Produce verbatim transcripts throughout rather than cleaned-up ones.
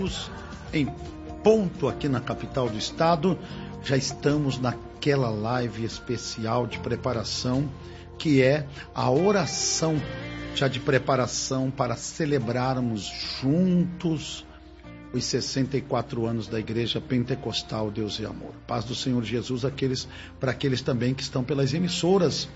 minutos em ponto aqui na capital do estado. Já estamos naquela live especial de preparação, que é a oração já de preparação para celebrarmos juntos os sessenta e quatro anos da Igreja Pentecostal Deus e Amor. Paz do Senhor Jesus aqueles, para aqueles também que estão pelas emissoras.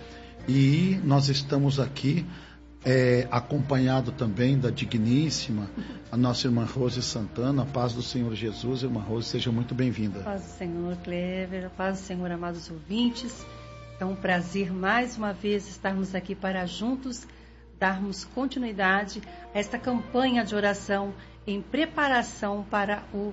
E nós estamos aqui é, acompanhado também da digníssima, a nossa irmã Rose Santana. Paz do Senhor Jesus, irmã Rose, seja muito bem-vinda. Paz do Senhor, Clever, paz do Senhor, amados ouvintes. É um prazer mais uma vez estarmos aqui para juntos darmos continuidade a esta campanha de oração em preparação para o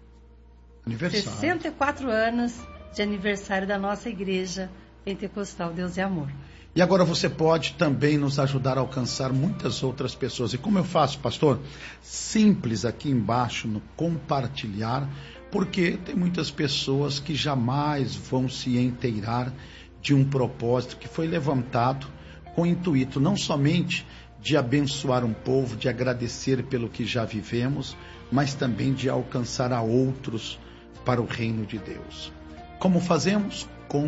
sessenta e quatro anos de aniversário da nossa Igreja Pentecostal Deus e Amor. E agora você pode também nos ajudar a alcançar muitas outras pessoas. E como eu faço, pastor? Simples aqui embaixo no compartilhar, porque tem muitas pessoas que jamais vão se inteirar de um propósito que foi levantado com o intuito não somente de abençoar um povo, de agradecer pelo que já vivemos, mas também de alcançar a outros para o reino de Deus. Como fazemos?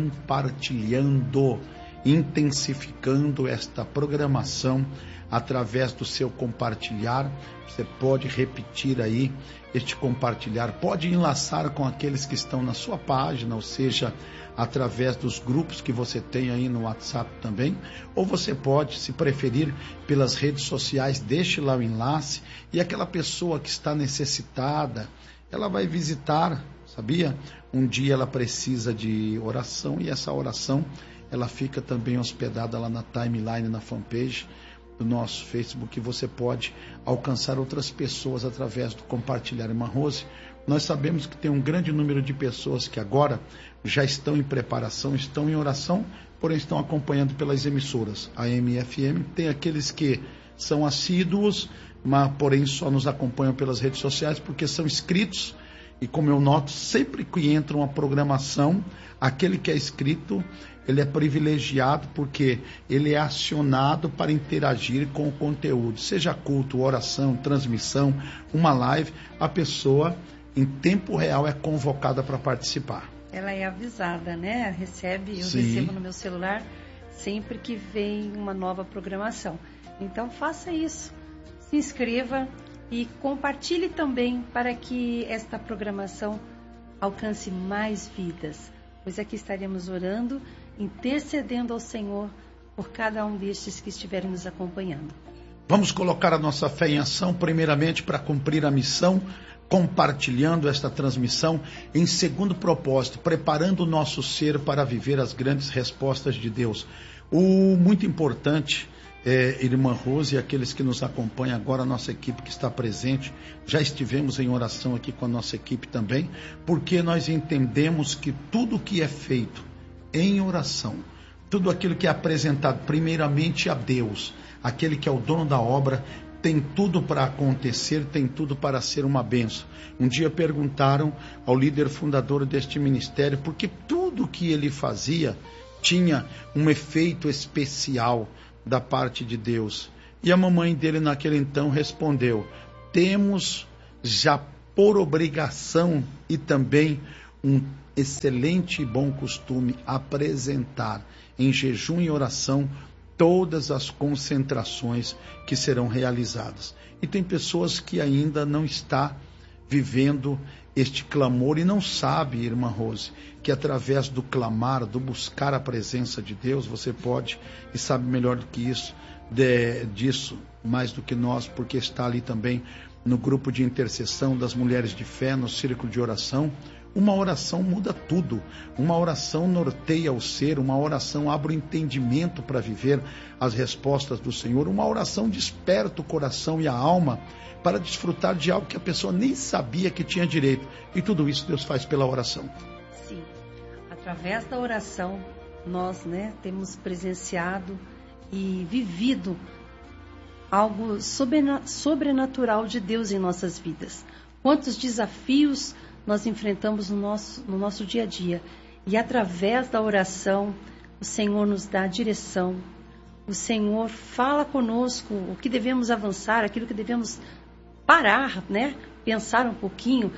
Compartilhando, intensificando esta programação através do seu compartilhar. Você pode repetir aí este compartilhar, pode enlaçar com aqueles que estão na sua página, ou seja, através dos grupos que você tem aí no WhatsApp também, ou você pode, se preferir, pelas redes sociais, deixe lá o enlace, e aquela pessoa que está necessitada, ela vai visitar, sabia? Um dia ela precisa de oração, e essa oração, ela fica também hospedada lá na timeline, na fanpage do nosso Facebook, e você pode alcançar outras pessoas através do compartilhar. Irmã Rose, nós sabemos que tem um grande número de pessoas que agora já estão em preparação, estão em oração, porém estão acompanhando pelas emissoras. A M F M tem aqueles que são assíduos, mas porém só nos acompanham pelas redes sociais porque são inscritos. E como eu noto, sempre que entra uma programação, aquele que é inscrito, ele é privilegiado porque ele é acionado para interagir com o conteúdo. Seja culto, oração, transmissão, uma live, a pessoa em tempo real é convocada para participar. Ela é avisada, né? Recebe, eu Sim. recebo no meu celular sempre que vem uma nova programação. Então faça isso, se inscreva e compartilhe também para que esta programação alcance mais vidas. Pois aqui estaremos orando, intercedendo ao Senhor por cada um destes que estiverem nos acompanhando. Vamos colocar a nossa fé em ação, primeiramente para cumprir a missão, compartilhando esta transmissão. Em segundo propósito, preparando o nosso ser para viver as grandes respostas de Deus. O muito importante, é, irmã Rose e aqueles que nos acompanham agora, a nossa equipe que está presente, já estivemos em oração aqui com a nossa equipe também, porque nós entendemos que tudo que é feito em oração, tudo aquilo que é apresentado primeiramente a Deus, aquele que é o dono da obra, tem tudo para acontecer, tem tudo para ser uma bênção. Um dia perguntaram ao líder fundador deste ministério por que tudo que ele fazia tinha um efeito especial da parte de Deus. E a mamãe dele naquele então respondeu: temos já por obrigação e também um excelente e bom costume apresentar em jejum e oração todas as concentrações que serão realizadas. E tem pessoas que ainda não está vivendo este clamor e não sabe, irmã Rose, que através do clamar, do buscar a presença de Deus, você pode, e sabe melhor do que isso, de, disso, mais do que nós, porque está ali também no grupo de intercessão das mulheres de fé, no círculo de oração. Uma oração muda tudo, uma oração norteia o ser, uma oração abre o entendimento para viver as respostas do Senhor, uma oração desperta o coração e a alma para desfrutar de algo que a pessoa nem sabia que tinha direito. E tudo isso Deus faz pela oração. Sim, através da oração nós, né, temos presenciado e vivido algo sobrenatural de Deus em nossas vidas. Quantos desafios nós enfrentamos no nosso, no nosso dia a dia. E através da oração, o Senhor nos dá direção. O Senhor fala conosco o que devemos avançar, aquilo que devemos parar, né? pensar um pouquinho,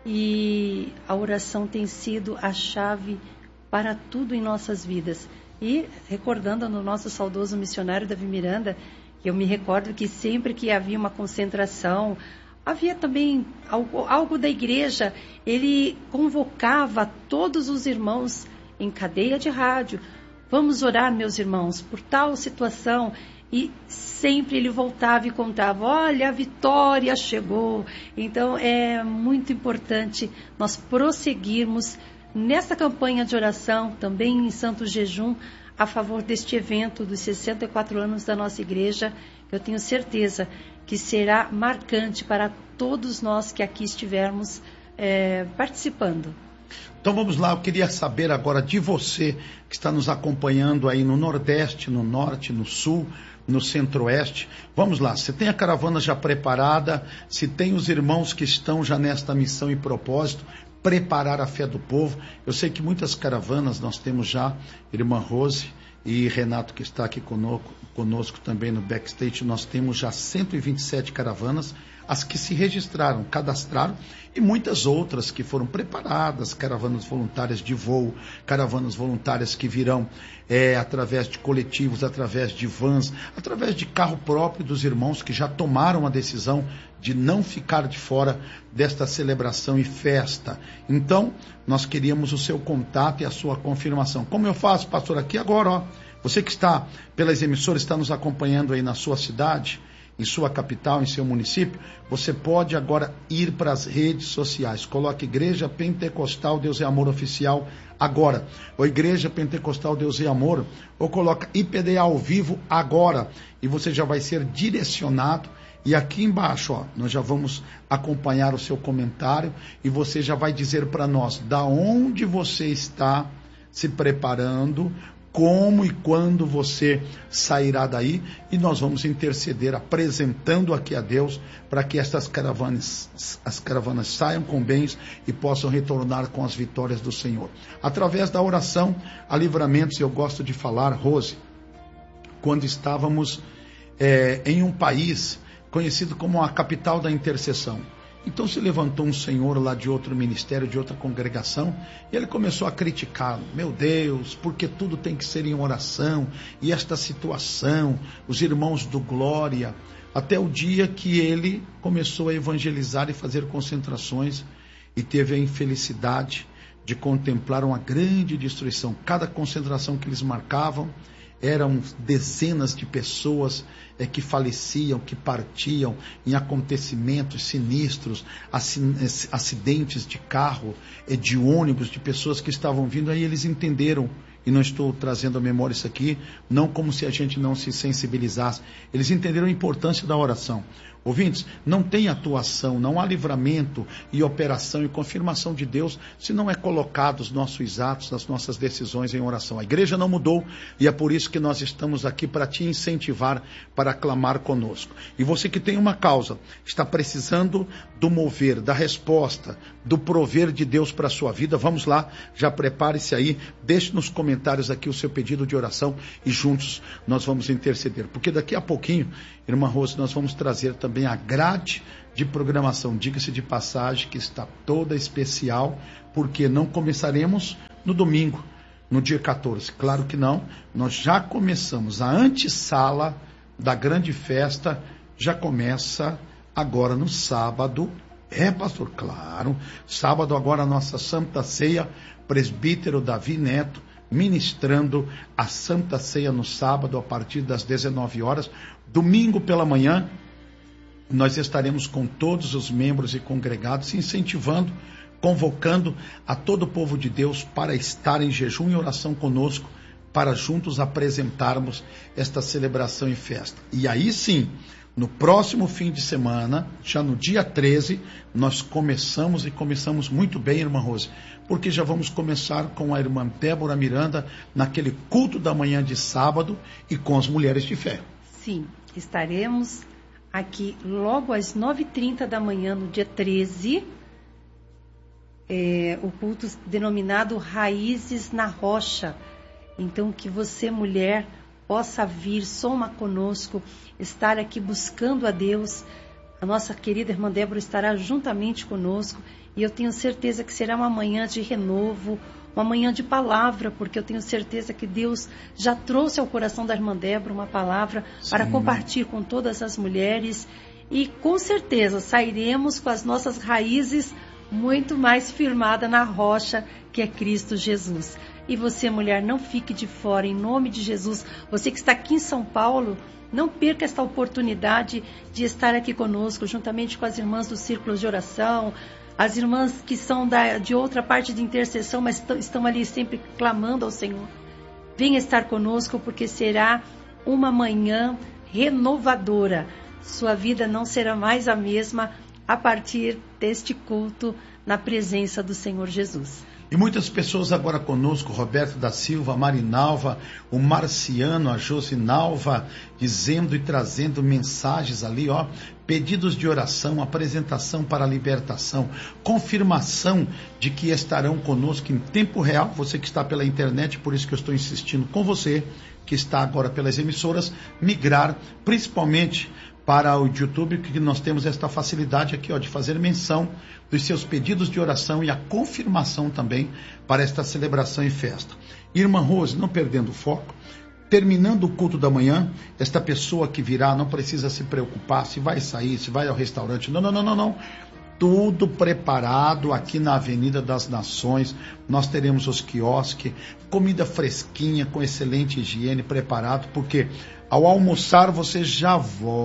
e a oração tem sido a chave para tudo em nossas vidas. E recordando no nosso saudoso missionário Davi Miranda, eu me recordo que sempre que havia uma concentração, havia também algo, algo da igreja, ele convocava todos os irmãos em cadeia de rádio. Vamos orar, meus irmãos, por tal situação. E sempre ele voltava e contava, olha, a vitória chegou. Então é muito importante nós prosseguirmos nessa campanha de oração, também em santo jejum, a favor deste evento dos sessenta e quatro anos da nossa igreja. Eu tenho certeza que será marcante para todos nós que aqui estivermos é, participando. Então vamos lá, eu queria saber agora de você que está nos acompanhando aí no Nordeste, no Norte, no Sul, no Centro-Oeste. Vamos lá, se tem a caravana já preparada, se tem os irmãos que estão já nesta missão e propósito, preparar a fé do povo. Eu sei que muitas caravanas nós temos já, irmã Rose e Renato que está aqui conosco, conosco também no backstage, nós temos já cento e vinte e sete caravanas, as que se registraram, cadastraram, e muitas outras que foram preparadas, caravanas voluntárias de voo, caravanas voluntárias que virão é, através de coletivos, através de vans, através de carro próprio dos irmãos que já tomaram a decisão de não ficar de fora desta celebração e festa. Então, nós queríamos o seu contato e a sua confirmação. Como eu faço, pastor, aqui agora, ó, você que está pelas emissoras, está nos acompanhando aí na sua cidade, em sua capital, em seu município, você pode agora ir para as redes sociais. Coloque Igreja Pentecostal Deus é Amor Oficial agora, ou Igreja Pentecostal Deus é Amor, ou coloca I P D A ao vivo agora, e você já vai ser direcionado. E aqui embaixo, ó, nós já vamos acompanhar o seu comentário, e você já vai dizer para nós da onde você está se preparando, como e quando você sairá daí, e nós vamos interceder, apresentando aqui a Deus, para que estas caravanas, as caravanas saiam com bens e possam retornar com as vitórias do Senhor. Através da oração a livramentos, eu gosto de falar, Rose, quando estávamos é, em um país conhecido como a capital da intercessão. Então se levantou um senhor lá de outro ministério, de outra congregação, e ele começou a criticá-lo. Meu Deus, porque tudo tem que ser em oração, e esta situação, os irmãos do Glória, até o dia que ele começou a evangelizar e fazer concentrações, e teve a infelicidade de contemplar uma grande destruição. Cada concentração que eles marcavam, eram dezenas de pessoas é, que faleciam, que partiam em acontecimentos sinistros, acidentes de carro, é, de ônibus, de pessoas que estavam vindo. Aí eles entenderam, e não estou trazendo à memória isso aqui, não como se a gente não se sensibilizasse. Eles entenderam a importância da oração. Ouvintes, não tem atuação, não há livramento e operação e confirmação de Deus se não é colocado os nossos atos, as nossas decisões em oração. A igreja não mudou e é por isso que nós estamos aqui para te incentivar, para clamar conosco. E você que tem uma causa, está precisando do mover, da resposta, do prover de Deus para a sua vida, vamos lá, já prepare-se aí, deixe nos comentários aqui o seu pedido de oração e juntos nós vamos interceder. Porque daqui a pouquinho, irmã Rose, nós vamos trazer também a grade de programação, diga-se de passagem, que está toda especial, porque não começaremos no domingo, no dia quatorze, claro que não, nós já começamos, a antessala da grande festa já começa agora no sábado, é pastor, claro, sábado agora a nossa Santa Ceia, presbítero Davi Neto, ministrando a Santa Ceia no sábado a partir das dezenove horas, domingo pela manhã, nós estaremos com todos os membros e congregados, incentivando, convocando a todo o povo de Deus para estar em jejum e oração conosco, para juntos apresentarmos esta celebração e festa. E aí sim, no próximo fim de semana, já no dia treze, nós começamos e começamos muito bem, irmã Rose, porque já vamos começar com a irmã Débora Miranda naquele culto da manhã de sábado e com as mulheres de fé. Sim, estaremos aqui logo às nove e trinta da manhã, no dia treze, é, o culto denominado Raízes na Rocha. Então, que você, mulher, possa vir, soma conosco, estar aqui buscando a Deus. A nossa querida irmã Débora estará juntamente conosco e eu tenho certeza que será uma manhã de renovo, uma manhã de palavra, porque eu tenho certeza que Deus já trouxe ao coração da irmã Débora uma palavra Sim. para compartilhar com todas as mulheres e com certeza sairemos com as nossas raízes muito mais firmadas na rocha que é Cristo Jesus. E você, mulher, não fique de fora, em nome de Jesus. Você que está aqui em São Paulo, não perca esta oportunidade de estar aqui conosco, juntamente com as irmãs do Círculo de Oração, as irmãs que são da, de outra parte de intercessão, mas t- estão ali sempre clamando ao Senhor. Venha estar conosco, porque será uma manhã renovadora. Sua vida não será mais a mesma a partir deste culto na presença do Senhor Jesus. E muitas pessoas agora conosco, Roberto da Silva, Marinalva, o Marciano, a Josinalva, dizendo e trazendo mensagens ali, ó, pedidos de oração, apresentação para a libertação, confirmação de que estarão conosco em tempo real, você que está pela internet, por isso que eu estou insistindo com você, que está agora pelas emissoras, migrar, principalmente para o YouTube, que nós temos esta facilidade aqui, ó, de fazer menção dos seus pedidos de oração e a confirmação também para esta celebração e festa. Irmã Rose, não perdendo o foco, terminando o culto da manhã, esta pessoa que virá não precisa se preocupar se vai sair, se vai ao restaurante, não, não, não, não, não. Tudo preparado aqui na Avenida das Nações, nós teremos os quiosques, comida fresquinha, com excelente higiene, preparado, porque ao almoçar você já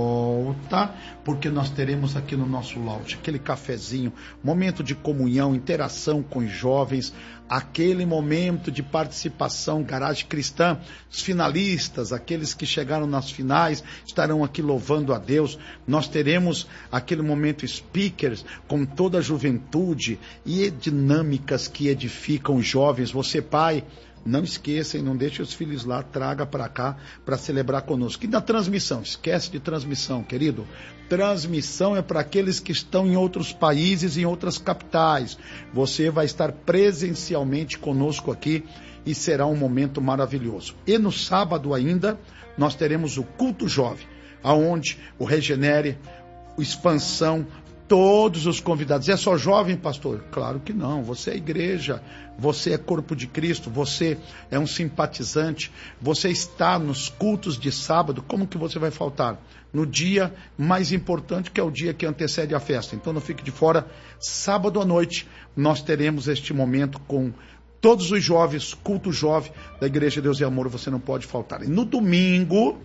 volta, porque nós teremos aqui no nosso lounge aquele cafezinho, momento de comunhão, interação com os jovens, aquele momento de participação, garagem cristã, os finalistas, aqueles que chegaram nas finais, estarão aqui louvando a Deus. Nós teremos aquele momento speakers com toda a juventude e dinâmicas que edificam os jovens. Você, pai, não esqueça e não deixe os filhos lá, traga para cá para celebrar conosco. E da transmissão, esquece de transmissão, querido. Transmissão é para aqueles que estão em outros países, em outras capitais. Você vai estar presencialmente conosco aqui e será um momento maravilhoso. E no sábado ainda, nós teremos o culto jovem, aonde o Regenere, o Expansão, todos os convidados. É só jovem, pastor? Claro que não. Você é igreja, você é corpo de Cristo, você é um simpatizante, você está nos cultos de sábado. Como que você vai faltar? No dia mais importante, que é o dia que antecede a festa. Então não fique de fora. Sábado à noite nós teremos este momento com todos os jovens, culto jovem da Igreja Deus e Amor, você não pode faltar. E no domingo,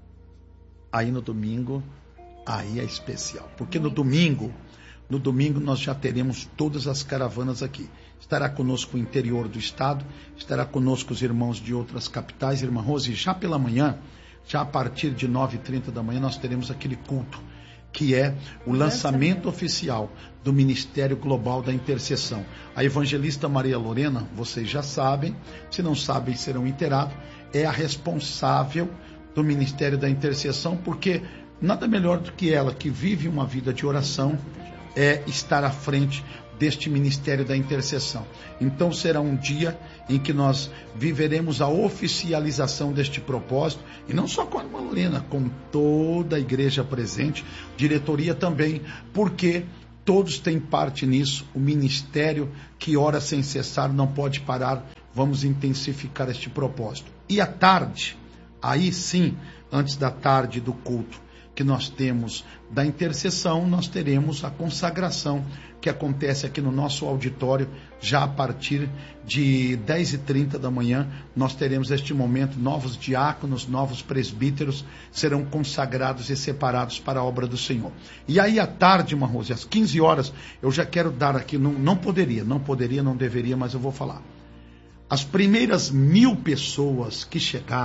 aí no domingo, aí é especial, porque no domingo, no domingo nós já teremos todas as caravanas aqui. Estará conosco o interior do estado, estará conosco os irmãos de outras capitais. Irmã Rose, já pela manhã, já a partir de nove e trinta da manhã, nós teremos aquele culto, que é o lançamento oficial do Ministério Global da Intercessão. A evangelista Maria Lorena, vocês já sabem, se não sabem serão inteirados, é a responsável do Ministério da Intercessão, porque nada melhor do que ela, que vive uma vida de oração, é estar à frente deste Ministério da Intercessão. Então será um dia em que nós viveremos a oficialização deste propósito, e não só com a irmã Lorena, com toda a igreja presente, diretoria também, porque todos têm parte nisso. O ministério que ora sem cessar não pode parar. Vamos intensificar este propósito. E à tarde, aí sim, antes da tarde do culto que nós temos da intercessão, nós teremos a consagração, que acontece aqui no nosso auditório, já a partir de dez e trinta da manhã, nós teremos este momento, novos diáconos, novos presbíteros serão consagrados e separados para a obra do Senhor. E aí à tarde, irmã Rose, às quinze horas, eu já quero dar aqui, não, não poderia, não poderia, não deveria, mas eu vou falar. As primeiras mil pessoas que chegaram,